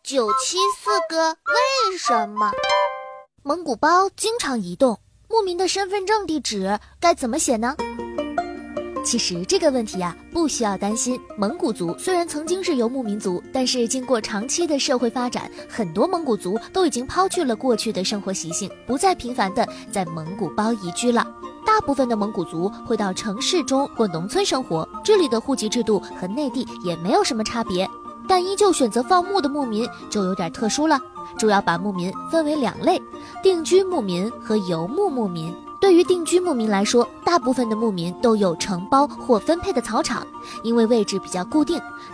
974个为什么？ 蒙古包经常移动，牧民的身份证地址该怎么写呢？其实这个问题不需要担心。蒙古族虽然曾经是游牧民族，但是经过长期的社会发展，很多蒙古族都已经抛去了过去的生活习性，不再频繁的在蒙古包移居了。大部分的蒙古族会到城市中或农村生活，这里的户籍制度和内地也没有什么差别。但依旧选择放牧的牧民就有点特殊了，主要把牧民分为2类：定居牧民和游牧牧民。对于定居牧民来说，大部分的牧民都有承包或分配的草场，因为位置比较固定，